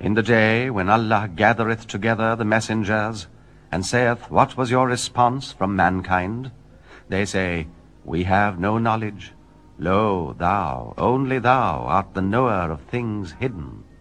In the day when Allah gathereth together the messengers, and saith, What was your response from mankind? They say, We have no knowledge. Lo, thou, only thou, art the knower of things hidden.